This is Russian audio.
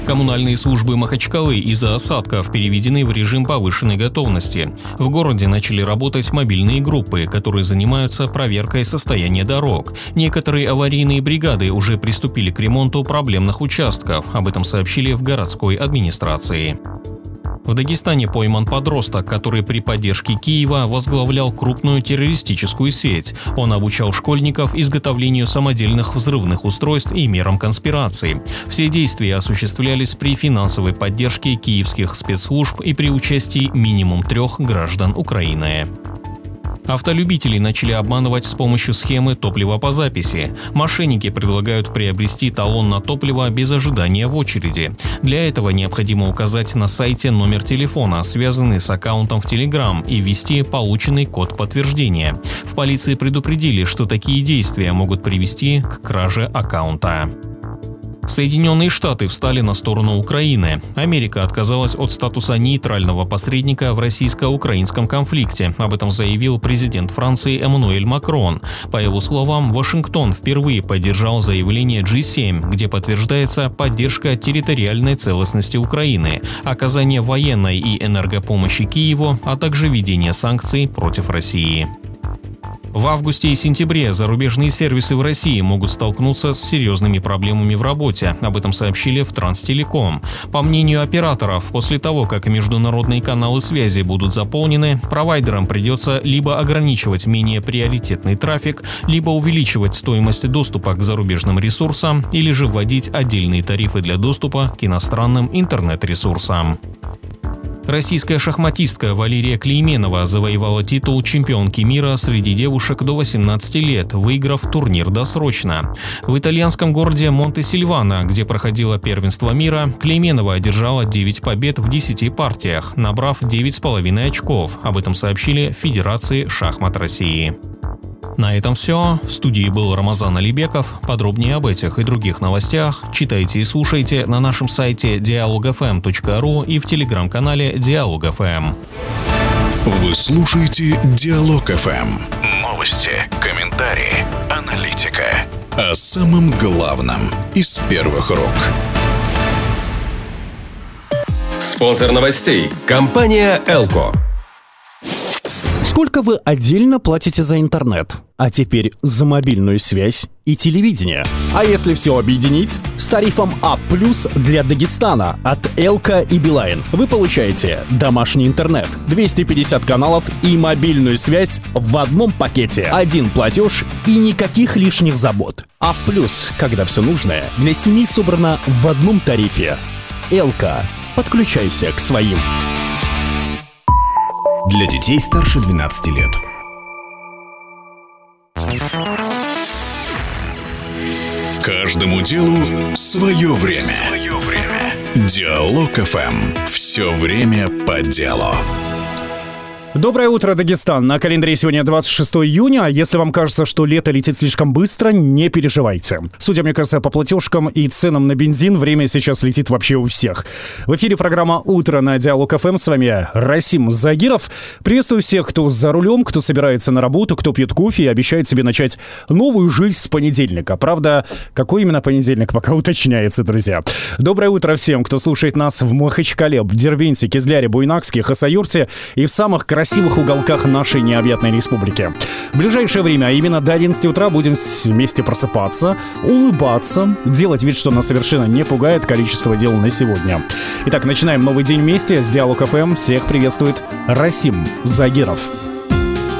Коммунальные службы Махачкалы из-за осадков переведены в режим повышенной готовности. В городе начали работать мобильные группы, которые занимаются проверкой состояния дорог. Некоторые аварийные бригады уже приступили к ремонту проблемных участков. Об этом сообщили в городской администрации. В Дагестане пойман подросток, который при поддержке Киева возглавлял крупную террористическую сеть. Он обучал школьников изготовлению самодельных взрывных устройств и мерам конспирации. Все действия осуществлялись при финансовой поддержке киевских спецслужб и при участии минимум 3 граждан Украины. Автолюбители начали обманывать с помощью схемы топлива по записи. Мошенники предлагают приобрести талон на топливо без ожидания в очереди. Для этого необходимо указать на сайте номер телефона, связанный с аккаунтом в Telegram, и ввести полученный код подтверждения. В полиции предупредили, что такие действия могут привести к краже аккаунта. Соединенные Штаты встали на сторону Украины. Америка отказалась от статуса нейтрального посредника в российско-украинском конфликте. Об этом заявил президент Франции Эммануэль Макрон. По его словам, Вашингтон впервые поддержал заявление G7, где подтверждается поддержка территориальной целостности Украины, оказание военной и энергопомощи Киеву, а также введение санкций против России. В августе и сентябре зарубежные сервисы в России могут столкнуться с серьезными проблемами в работе. Об этом сообщили в Транстелеком. По мнению операторов, после того, как международные каналы связи будут заполнены, провайдерам придется либо ограничивать менее приоритетный трафик, либо увеличивать стоимость доступа к зарубежным ресурсам, или же вводить отдельные тарифы для доступа к иностранным интернет-ресурсам. Российская шахматистка Валерия Клейменова завоевала титул чемпионки мира среди девушек до 18 лет, выиграв турнир досрочно. В итальянском городе Монте-Сильвано, где проходило первенство мира, Клейменова одержала 9 побед в 10 партиях, набрав 9,5 очков. Об этом сообщили в Федерации шахмат России. На этом все. В студии был Рамазан Алибеков. Подробнее об этих и других новостях читайте и слушайте на нашем сайте dialogfm.ru и в телеграм-канале Диалог.ФМ. Вы слушаете Диалог.ФМ. Новости, комментарии, аналитика. О самом главном из первых рук. Спонсор новостей – компания «Элко». Сколько вы отдельно платите за интернет? А теперь за мобильную связь и телевидение. А если все объединить? С тарифом А+ для Дагестана от Элко и Билайн вы получаете домашний интернет, 250 каналов и мобильную связь в одном пакете. Один платеж и никаких лишних забот. А+, когда все нужное для семьи собрано в одном тарифе. Элко. Подключайся к своим. Для детей старше 12 лет. Каждому делу свое время. Диалог.ФМ. Все время по делу. Доброе утро, Дагестан. На календаре сегодня 26 июня. Если вам кажется, что лето летит слишком быстро, не переживайте. Судя, мне кажется, по платежкам и ценам на бензин, время сейчас летит вообще у всех. В эфире программа «Утро» на Диалог.ФМ. С вами Расим Загиров. Приветствую всех, кто за рулем, кто собирается на работу, кто пьет кофе и обещает себе начать новую жизнь с понедельника. Правда, какой именно понедельник, пока уточняется, друзья. Доброе утро всем, кто слушает нас в Махачкале, Дербенте, Кизляре, Буйнакске, Хасавюрте и в самых красивых уголках нашей необъятной республики. В ближайшее время, а именно до 11 утра, будем вместе просыпаться, улыбаться, делать вид, что нас совершенно не пугает количество дел на сегодня. Итак, начинаем новый день вместе с Диалог.ФМ. Всех приветствует Расим Загиров.